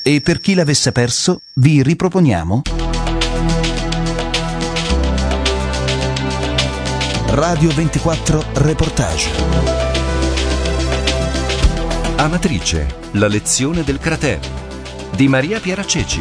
E per chi l'avesse perso, vi riproponiamo Radio 24 Reportage. Amatrice, la lezione del cratere di Maria Piera Ceci.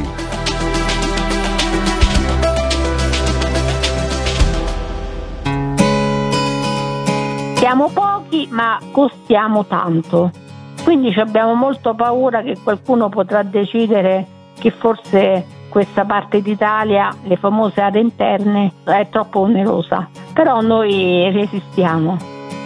Siamo pochi, ma costiamo tanto. Quindi abbiamo molto paura che qualcuno potrà decidere che forse questa parte d'Italia, le famose aree interne, è troppo onerosa. Però noi resistiamo.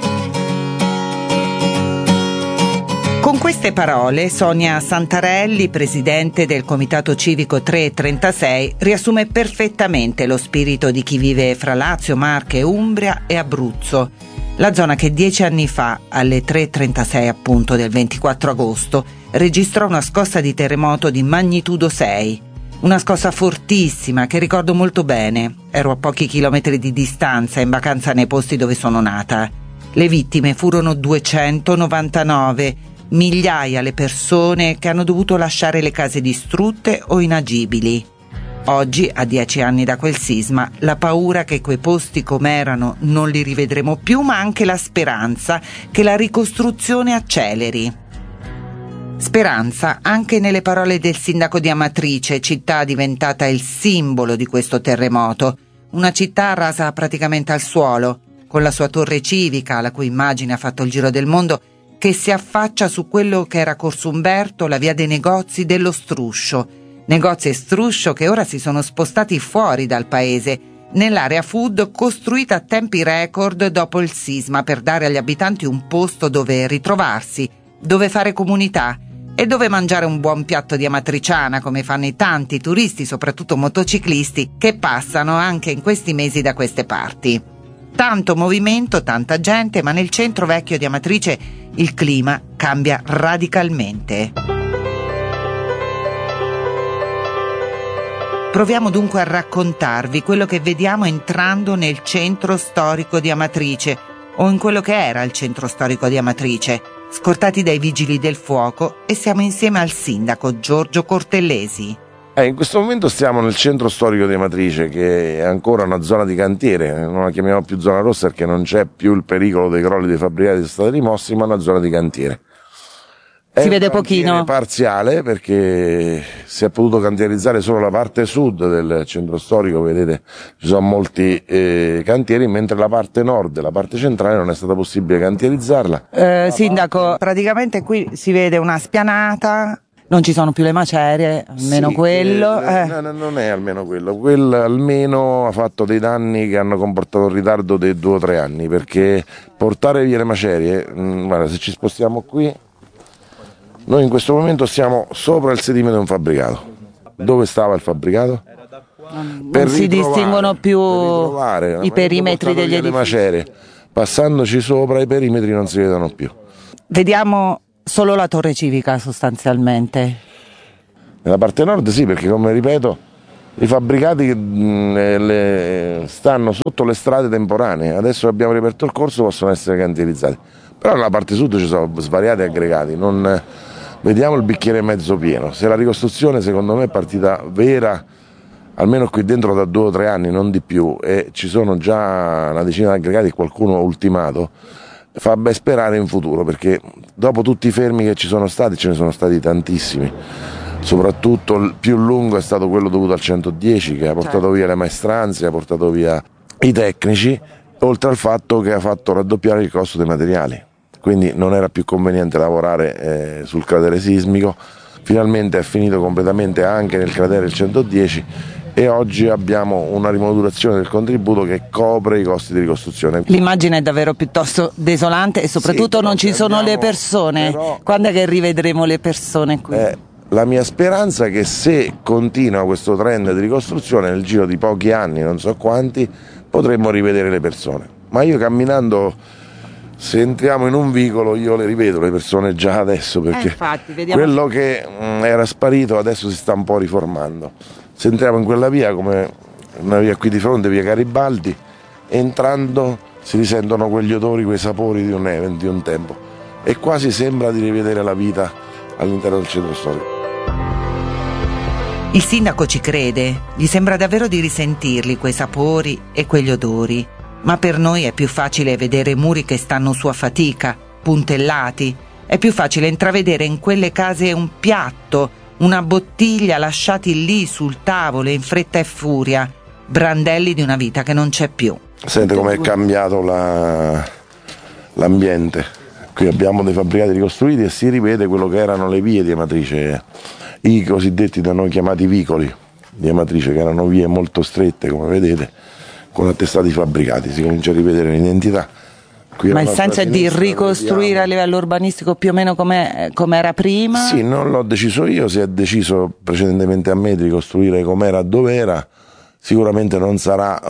Con queste parole Sonia Santarelli, presidente del Comitato Civico 336, riassume perfettamente lo spirito di chi vive fra Lazio, Marche, Umbria e Abruzzo. La zona che 10 anni fa, alle 3:36 appunto del 24 agosto, registrò una scossa di terremoto di magnitudo 6. Una scossa fortissima che ricordo molto bene. Ero a pochi chilometri di distanza, in vacanza nei posti dove sono nata. Le vittime furono 299, migliaia le persone che hanno dovuto lasciare le case distrutte o inagibili. Oggi, a 10 anni da quel sisma, la paura che quei posti com'erano non li rivedremo più, ma anche la speranza che la ricostruzione acceleri. Speranza anche nelle parole del sindaco di Amatrice, città diventata il simbolo di questo terremoto. Una città rasa praticamente al suolo, con la sua torre civica, la cui immagine ha fatto il giro del mondo, che si affaccia su quello che era Corso Umberto, la via dei negozi dello Struscio. Negozi e struscio che ora si sono spostati fuori dal paese, nell'area food costruita a tempi record dopo il sisma per dare agli abitanti un posto dove ritrovarsi, dove fare comunità e dove mangiare un buon piatto di amatriciana come fanno i tanti turisti, soprattutto motociclisti, che passano anche in questi mesi da queste parti. Tanto movimento, tanta gente, ma nel centro vecchio di Amatrice il clima cambia radicalmente. Proviamo dunque a raccontarvi quello che vediamo entrando nel centro storico di Amatrice, o in quello che era il centro storico di Amatrice, scortati dai vigili del fuoco, e siamo insieme al sindaco Giorgio Cortellesi. In questo momento stiamo nel centro storico di Amatrice, che è ancora una zona di cantiere, non la chiamiamo più zona rossa perché non c'è più il pericolo dei crolli dei fabbricati che sono stati rimossi, ma una zona di cantiere. Si vede pochino. È parziale perché si è potuto cantierizzare solo la parte sud del centro storico, vedete ci sono molti cantieri, mentre la parte nord e la parte centrale non è stata possibile cantierizzarla. Sindaco, praticamente qui si vede una spianata, non ci sono più le macerie, almeno sì, quello. No, non è almeno quello, almeno ha fatto dei danni che hanno comportato un ritardo dei 2 o 3 anni, perché portare via le macerie, guarda, se ci spostiamo qui, noi in questo momento siamo sopra il sedime di un fabbricato. Dove stava il fabbricato? Non si distinguono più i perimetri degli edifici. Macerie. Passandoci sopra i perimetri non si vedono più. Vediamo solo la torre civica sostanzialmente. Nella parte nord sì, perché come ripeto i fabbricati stanno sotto le strade temporanee. Adesso che abbiamo riaperto il corso possono essere cantierizzati. Però nella parte sud ci sono svariati aggregati, vediamo il bicchiere mezzo pieno. Se la ricostruzione secondo me è partita vera, almeno qui dentro da 2 o 3 anni, non di più, e ci sono già una decina di aggregati, qualcuno ultimato, fa ben sperare in futuro, perché dopo tutti i fermi che ci sono stati, ce ne sono stati tantissimi, soprattutto il più lungo è stato quello dovuto al 110, che ha portato via le maestranze, ha portato via i tecnici, oltre al fatto che ha fatto raddoppiare il costo dei materiali. Quindi non era più conveniente lavorare sul cratere sismico. Finalmente è finito completamente anche nel cratere il 110 e oggi abbiamo una rimodulazione del contributo che copre i costi di ricostruzione. L'immagine è davvero piuttosto desolante e soprattutto non ci sono le persone. Quando è che rivedremo le persone qui? La mia speranza è che se continua questo trend di ricostruzione, nel giro di pochi anni, non so quanti, potremmo rivedere le persone. Ma io camminando, se entriamo in un vicolo, io le rivedo le persone già adesso, perché infatti, vediamo quello che era sparito adesso si sta un po' riformando. Se entriamo in quella via, come una via qui di fronte, via Garibaldi, entrando si risentono quegli odori, quei sapori di un tempo, e quasi sembra di rivedere la vita all'interno del centro storico. Il sindaco ci crede, gli sembra davvero di risentirli quei sapori e quegli odori, ma per noi è più facile vedere muri che stanno su a fatica, puntellati, è più facile intravedere in quelle case un piatto, una bottiglia lasciati lì sul tavolo in fretta e furia, brandelli di una vita che non c'è più. Sente com'è cambiato l'ambiente. Qui abbiamo dei fabbricati ricostruiti e si rivede quello che erano le vie di Amatrice, i cosiddetti da noi chiamati vicoli di Amatrice, che erano vie molto strette, come vedete, con attestati fabbricati. Si comincia a rivedere l'identità. Ma il senso è di ricostruire a livello urbanistico più o meno come era prima? Sì, non l'ho deciso io, si è deciso precedentemente a me di ricostruire com'era dov'era. Sicuramente non sarà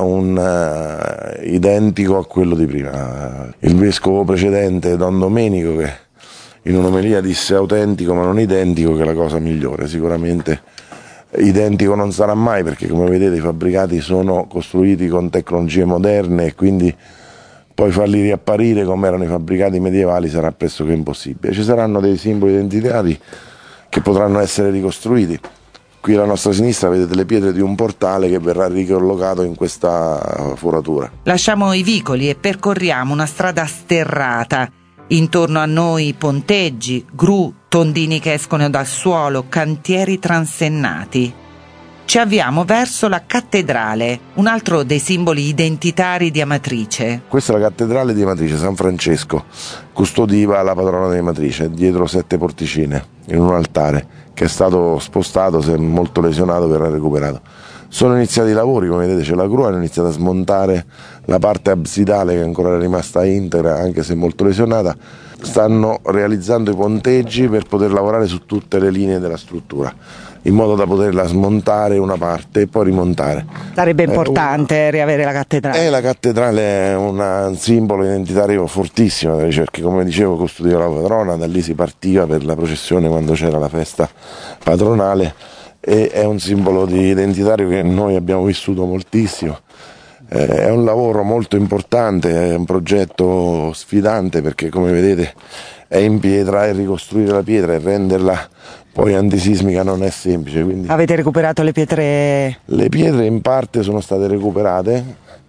identico a quello di prima. Il vescovo precedente, Don Domenico, che in un'omelia disse autentico ma non identico, che è la cosa migliore. Sicuramente identico non sarà mai, perché come vedete i fabbricati sono costruiti con tecnologie moderne e quindi poi farli riapparire come erano i fabbricati medievali sarà pressoché impossibile. Ci saranno dei simboli identitari che potranno essere ricostruiti. Qui alla nostra sinistra vedete le pietre di un portale che verrà ricollocato in questa foratura. Lasciamo i vicoli e percorriamo una strada sterrata. Intorno a noi ponteggi, gru, tondini che escono dal suolo, cantieri transennati. Ci avviamo verso la cattedrale, un altro dei simboli identitari di Amatrice. Questa è la cattedrale di Amatrice, San Francesco, custodiva la patrona di Amatrice, dietro 7 porticine, in un altare che è stato spostato, si è molto lesionato, verrà recuperato. Sono iniziati i lavori, come vedete c'è la gru, hanno iniziato a smontare la parte absidale che ancora è rimasta integra, anche se molto lesionata. Stanno realizzando i ponteggi per poter lavorare su tutte le linee della struttura, in modo da poterla smontare una parte e poi rimontare. Sarebbe importante riavere la cattedrale. La cattedrale è un simbolo identitario fortissimo delle ricerche, come dicevo custodiva la patrona, da lì si partiva per la processione quando c'era la festa patronale e è un simbolo identitario che noi abbiamo vissuto moltissimo. È un lavoro molto importante, è un progetto sfidante perché come vedete è in pietra e ricostruire la pietra e renderla poi antisismica non è semplice. Quindi avete recuperato le pietre? Le pietre in parte sono state recuperate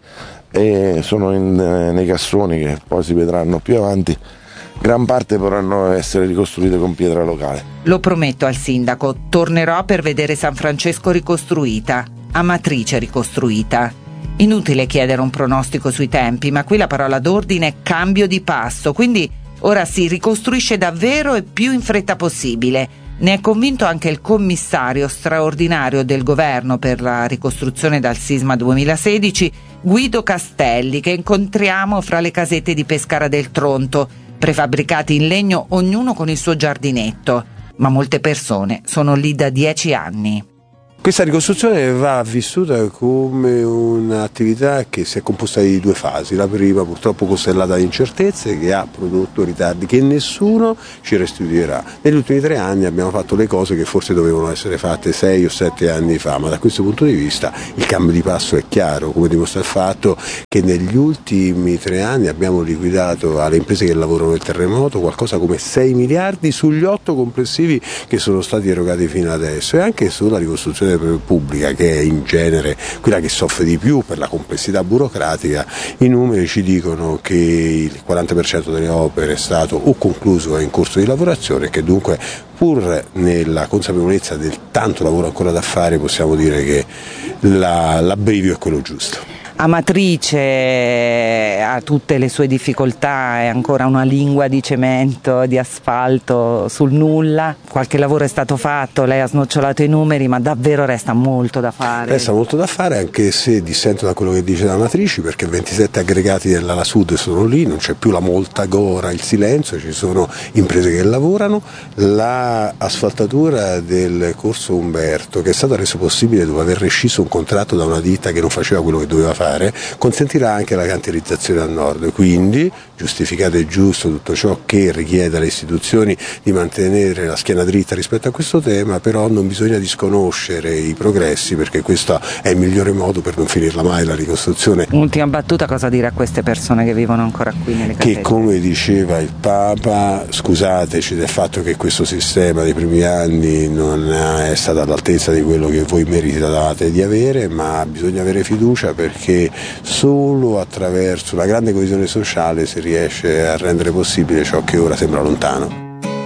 e sono nei cassoni che poi si vedranno più avanti. Gran parte potranno essere ricostruite con pietra locale. Lo prometto al sindaco, tornerò per vedere San Francesco ricostruita, Amatrice ricostruita. Inutile chiedere un pronostico sui tempi, ma qui la parola d'ordine è cambio di passo, quindi ora si ricostruisce davvero e più in fretta possibile. Ne è convinto anche il commissario straordinario del governo per la ricostruzione dal sisma 2016, Guido Castelli, che incontriamo fra le casette di Pescara del Tronto, prefabbricati in legno ognuno con il suo giardinetto, ma molte persone sono lì da 10 anni. Questa ricostruzione va vissuta come un'attività che si è composta di 2 fasi. La prima purtroppo costellata da incertezze che ha prodotto ritardi che nessuno ci restituirà. Negli ultimi 3 anni abbiamo fatto le cose che forse dovevano essere fatte 6 o 7 anni fa, ma da questo punto di vista il cambio di passo è chiaro, come dimostra il fatto che negli ultimi 3 anni abbiamo liquidato alle imprese che lavorano nel terremoto qualcosa come 6 miliardi sugli 8 complessivi che sono stati erogati fino adesso, e anche sulla ricostruzione pubblica, che è in genere quella che soffre di più per la complessità burocratica. I numeri ci dicono che il 40% delle opere è stato o concluso o è in corso di lavorazione e che dunque, pur nella consapevolezza del tanto lavoro ancora da fare, possiamo dire che l'abbrivio è quello giusto. Amatrice ha tutte le sue difficoltà, è ancora una lingua di cemento, di asfalto sul nulla. Qualche lavoro è stato fatto, lei ha snocciolato i numeri, ma davvero resta molto da fare. Resta molto da fare, anche se dissento da quello che dice da Amatrice, perché 27 aggregati dell'ala sud sono lì, non c'è più la molta gora, il silenzio, ci sono imprese che lavorano. La asfaltatura del corso Umberto, che è stata resa possibile dopo aver rescisso un contratto da una ditta che non faceva quello che doveva fare, fare, consentirà anche la cantierizzazione al nord, quindi giustificato e giusto tutto ciò che richiede alle istituzioni di mantenere la schiena dritta rispetto a questo tema, però non bisogna disconoscere i progressi, perché questo è il migliore modo per non finirla mai la ricostruzione. Ultima battuta, cosa dire a queste persone che vivono ancora qui nelle casette? Che, come diceva il Papa, scusateci del fatto che questo sistema dei primi anni non è stato all'altezza di quello che voi meritavate di avere, ma bisogna avere fiducia, perché solo attraverso una grande coesione sociale si riesce a rendere possibile ciò che ora sembra lontano.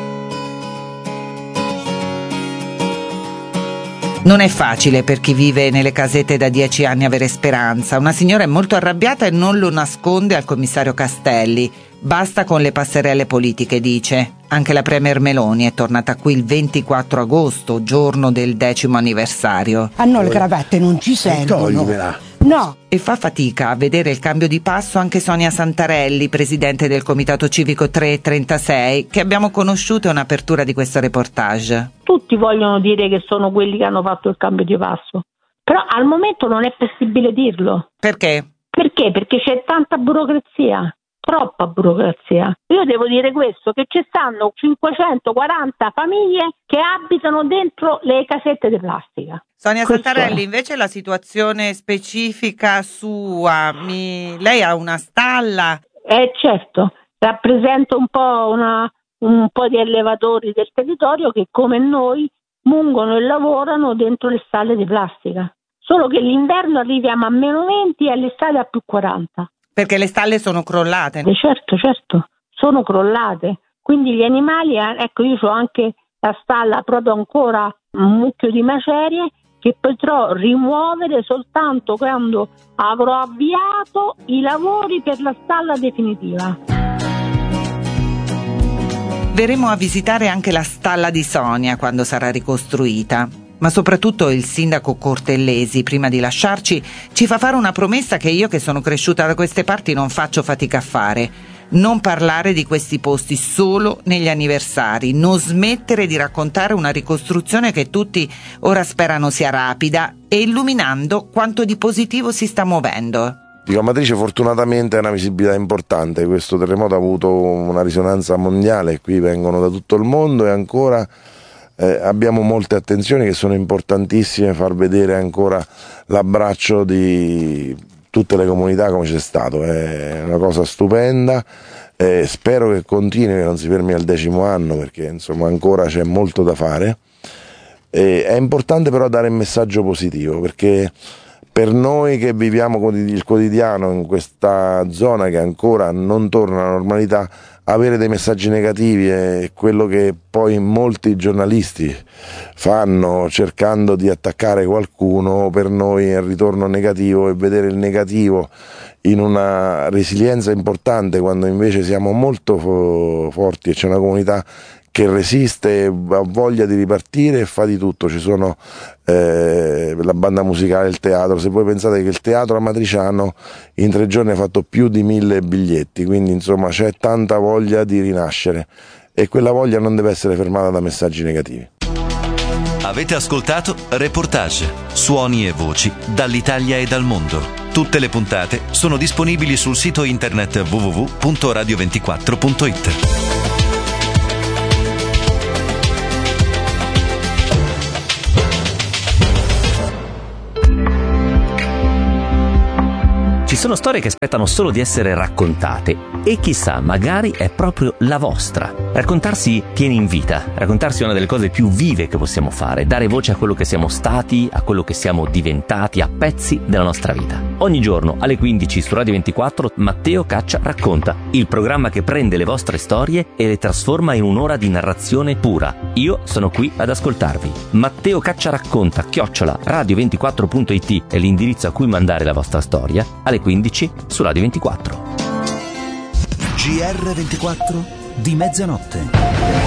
Non è facile per chi vive nelle casette da 10 anni avere speranza. Una signora è molto arrabbiata e non lo nasconde al commissario Castelli. Basta con le passerelle politiche, dice. Anche la premier Meloni è tornata qui il 24 agosto, giorno del 10° anniversario. A noi le cravatte non ci servono. Togliermela. No. E fa fatica a vedere il cambio di passo anche Sonia Santarelli, presidente del Comitato Civico 336, che abbiamo conosciuto in apertura di questo reportage. Tutti vogliono dire che sono quelli che hanno fatto il cambio di passo, però al momento non è possibile dirlo. Perché? Perché? Perché c'è tanta burocrazia, troppa burocrazia. Io devo dire questo, che ci stanno 540 famiglie che abitano dentro le casette di plastica. Sonia Santarelli, invece la situazione specifica sua, lei ha una stalla? Certo, rappresento un po' di allevatori del territorio che come noi mungono e lavorano dentro le stalle di plastica. Solo che l'inverno arriviamo a -20 e all'estate a +40. Perché le stalle sono crollate? Certo, sono crollate. Quindi gli animali, ecco, io ho anche la stalla proprio ancora un mucchio di macerie che potrò rimuovere soltanto quando avrò avviato i lavori per la stalla definitiva. Verremo a visitare anche la stalla di Sonia quando sarà ricostruita. Ma soprattutto il sindaco Cortellesi, prima di lasciarci, ci fa fare una promessa che io, che sono cresciuta da queste parti, non faccio fatica a fare. Non parlare di questi posti solo negli anniversari, non smettere di raccontare una ricostruzione che tutti ora sperano sia rapida e illuminando quanto di positivo si sta muovendo. Dico, Amatrice fortunatamente ha una visibilità importante, questo terremoto ha avuto una risonanza mondiale, qui vengono da tutto il mondo e ancora abbiamo molte attenzioni che sono importantissime, far vedere ancora l'abbraccio di tutte le comunità come c'è stato, è una cosa stupenda, spero che continui, che non si fermi al 10° anno, perché insomma ancora c'è molto da fare. È importante però dare un messaggio positivo, perché per noi che viviamo il quotidiano in questa zona che ancora non torna alla normalità, avere dei messaggi negativi è quello che poi molti giornalisti fanno cercando di attaccare qualcuno. Per noi è il ritorno negativo, e vedere il negativo in una resilienza importante quando invece siamo molto forti e c'è una comunità che resiste, ha voglia di ripartire e fa di tutto. Ci sono la banda musicale, il teatro. Se voi pensate che il teatro amatriciano in 3 giorni ha fatto più di 1000 biglietti, quindi insomma c'è tanta voglia di rinascere e quella voglia non deve essere fermata da messaggi negativi. Avete ascoltato Reportage, suoni e voci dall'Italia e dal mondo. Tutte le puntate sono disponibili sul sito internet www.radio24.it. Ci sono storie che aspettano solo di essere raccontate e chissà, magari è proprio la vostra. Raccontarsi tiene in vita, raccontarsi è una delle cose più vive che possiamo fare, dare voce a quello che siamo stati, a quello che siamo diventati, a pezzi della nostra vita. Ogni giorno alle 15 su Radio 24 Matteo Caccia racconta, il programma che prende le vostre storie e le trasforma in un'ora di narrazione pura. Io sono qui ad ascoltarvi. Matteo Caccia racconta @radio24.it è l'indirizzo a cui mandare la vostra storia, alle 15 su Radio 24. GR24 di mezzanotte.